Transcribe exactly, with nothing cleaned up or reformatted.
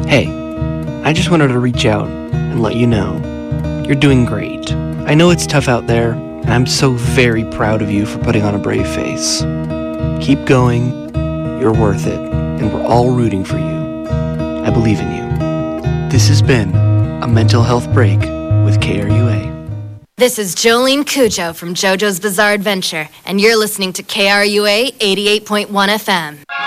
Hey, I just wanted to reach out and let you know you're doing great. I know it's tough out there, and I'm so very proud of you for putting on a brave face. Keep going, you're worth it, and we're all rooting for you. I believe in you. This has been a Mental Health Break with K R U A. This is Jolene Cujo from JoJo's Bizarre Adventure, and you're listening to K R U A eighty-eight point one F M.